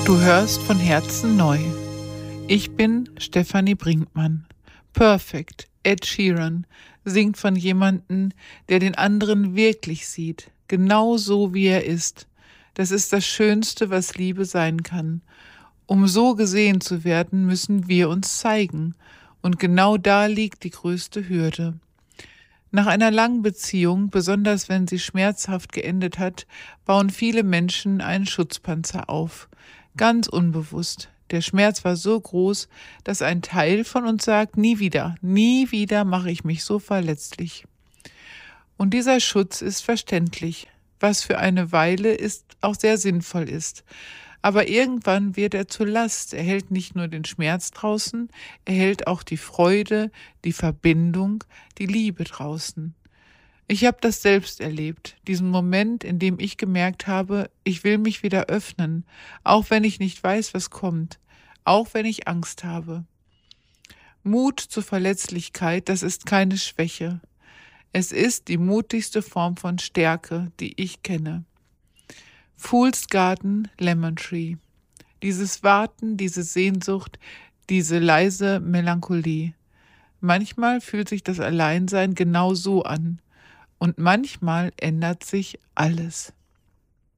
Du hörst von Herzen neu. Ich bin Stefanie Brinkmann. Perfect, Ed Sheeran, singt von jemandem, der den anderen wirklich sieht, genau so wie er ist. Das ist das Schönste, was Liebe sein kann. Um so gesehen zu werden, müssen wir uns zeigen. Und genau da liegt die größte Hürde. Nach einer langen Beziehung, besonders wenn sie schmerzhaft geendet hat, bauen viele Menschen einen Schutzpanzer auf. Ganz unbewusst. Der Schmerz war so groß, dass ein Teil von uns sagt, nie wieder mache ich mich so verletzlich. Und dieser Schutz ist verständlich, was für eine Weile auch sehr sinnvoll ist. Aber irgendwann wird er zur Last. Er hält nicht nur den Schmerz draußen, er hält auch die Freude, die Verbindung, die Liebe draußen. Ich habe das selbst erlebt, diesen Moment, in dem ich gemerkt habe, ich will mich wieder öffnen, auch wenn ich nicht weiß, was kommt, auch wenn ich Angst habe. Mut zur Verletzlichkeit, das ist keine Schwäche. Es ist die mutigste Form von Stärke, die ich kenne. Fool's Garden, Lemon Tree. Dieses Warten, diese Sehnsucht, diese leise Melancholie. Manchmal fühlt sich das Alleinsein genau so an. Und manchmal ändert sich alles.